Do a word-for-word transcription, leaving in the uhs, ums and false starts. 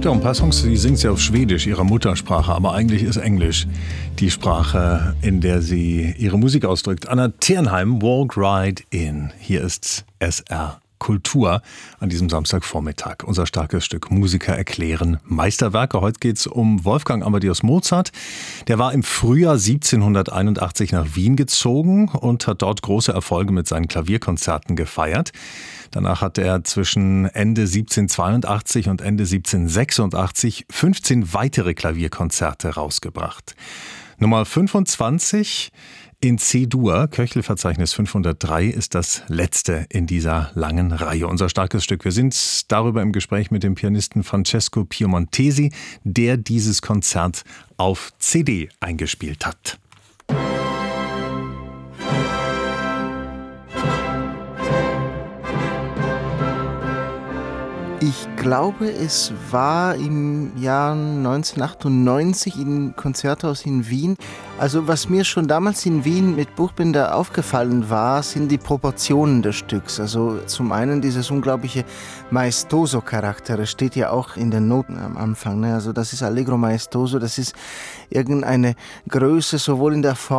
gibt auch ein paar Songs, die singt sie auf Schwedisch, ihrer Muttersprache, aber eigentlich ist Englisch die Sprache, in der sie ihre Musik ausdrückt. Anna Ternheim, Walk Right In. Hier ist S R Kultur an diesem Samstagvormittag. Unser starkes Stück Musiker erklären Meisterwerke. Heute geht es um Wolfgang Amadeus Mozart. Der war im Frühjahr siebzehnhunderteinundachtzig nach Wien gezogen und hat dort große Erfolge mit seinen Klavierkonzerten gefeiert. Danach hat er zwischen Ende siebzehnhundertzweiundachtzig und Ende siebzehnhundertsechsundachtzig fünfzehn weitere Klavierkonzerte rausgebracht. Nummer fünfundzwanzig in C-Dur, Köchelverzeichnis fünfhundertdrei, ist das letzte in dieser langen Reihe. Unser starkes Stück. Wir sind darüber im Gespräch mit dem Pianisten Francesco Piemontesi, der dieses Konzert auf C D eingespielt hat. Ich glaube, es war im Jahr neunzehnhundertachtundneunzig im Konzerthaus in Wien. Also was mir schon damals in Wien mit Buchbinder aufgefallen war, sind die Proportionen des Stücks. Also zum einen dieses unglaubliche Maestoso-Charakter. Das steht ja auch in den Noten am Anfang. Ne? Also das ist Allegro Maestoso, das ist irgendeine Größe, sowohl in der Form